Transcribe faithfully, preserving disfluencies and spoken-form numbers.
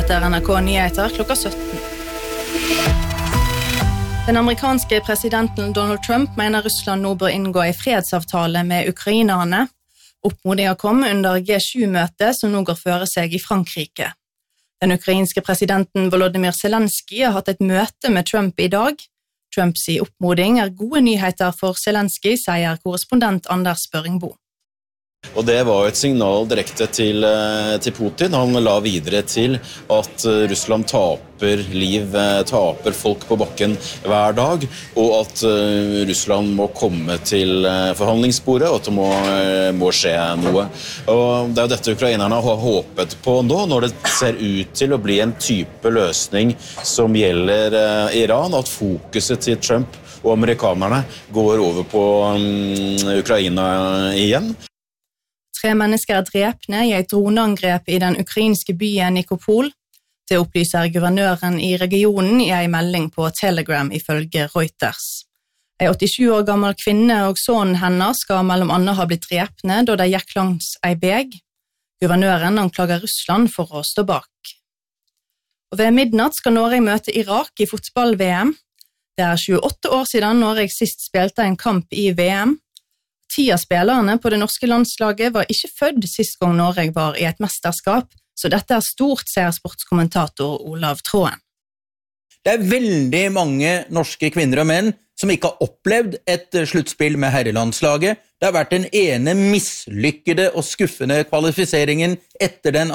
Dette er N R K Nyheter klokka sytten. Den amerikanske presidenten Donald Trump mener Russland nå bør inngå en fredsavtale med ukrainerne. Oppmodingen kom under G sju-møtet som nå går føre seg i Frankrike. Den ukrainske presidenten Volodymyr Zelensky har hatt et møte med Trump i dag. Trumps oppmoding er gode nyheter for Zelensky, sier korrespondent Anders Børingbo. Og det var et signal direkte til, til Putin. Han la videre til at Russland taper liv, taper folk på bakken hver dag, og at Russland må komme til forhandlingsbordet, og at det må, må skje noe. Og det er jo dette ukrainerne har håpet på nå, når det ser ut til å bli en type løsning som gjelder Iran, at fokuset til Trump og amerikanerne går over på um, Ukraina igjen. Tre mennesker er drepne i et droneangrep i den ukrainske byen Nikopol. Det opplyser guvernøren i regionen i en melding på Telegram ifølge Reuters. En åttisju år gammel kvinne og sønnen hennes skal mellom annet ha blitt drepne da de gikk langs en beg. Guvernøren anklager Russland for å stå bak. Og ved midnatt skal Norge møte Irak i fotball-V M. Det er tjueåtte år siden Norge sist spilte en kamp i V M. Ti av spillerne på det norske landslaget var ikke født sist gang Norge var i et mesterskap, så dette er stort, sier sportskommentator Olav Tråen. Det er veldig mange norske kvinner og menn som ikke har opplevd et sluttspill med herrelandslaget. Det har vært den ene mislykkede og skuffende kvalifiseringen etter den